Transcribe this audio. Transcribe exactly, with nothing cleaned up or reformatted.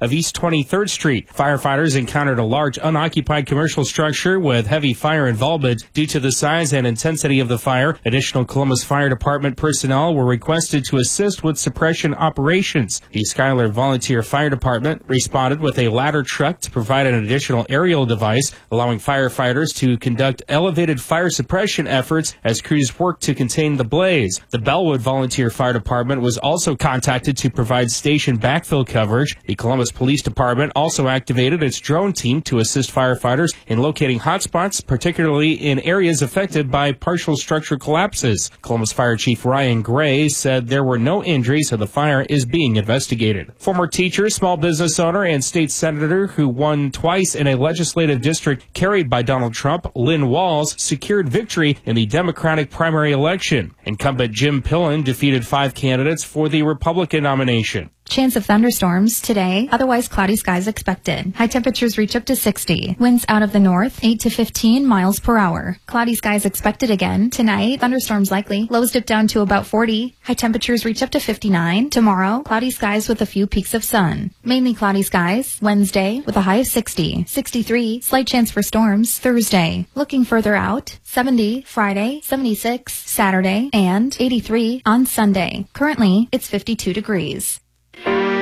of East twenty-third Street. Firefighters encountered a large unoccupied commercial structure with heavy fire involvement. Due to the size and intensity of the fire, additional Columbus Fire Department personnel were requested to assist with suppression operations. The Schuyler Volunteer Fire Department responded with a ladder truck to provide an additional aerial device, allowing firefighters to conduct elevated fire suppression efforts as crews worked to contain the blaze. The Bellwood Volunteer Fire Department was also contacted to provide station backfill coverage. The Columbus Police Department also activated its drone team to assist firefighters in locating hotspots, particularly in areas affected by partial structure collapses. Columbus Fire Chief Ryan Gray said there were no injuries and the fire is being investigated. Former teacher, small business owner, and state senator who won twice in a legislative district carried by Donald Trump, Lynn Walls, secured victory in the Democratic primary election. Incumbent Jim Pillen defeated five candidates for the Republican nomination. Chance of thunderstorms today, otherwise cloudy skies expected. High temperatures reach up to sixty. Winds out of the north, eight to fifteen miles per hour. Cloudy skies expected again. Tonight, thunderstorms likely. Lows dip down to about forty. High temperatures reach up to fifty-nine. Tomorrow, cloudy skies with a few peaks of sun. Mainly cloudy skies. Wednesday, with a high of sixty. sixty-three, slight chance for storms. Thursday. Looking further out, seventy Friday, seventy-six Saturday, and eighty-three on Sunday. Currently, it's fifty-two degrees.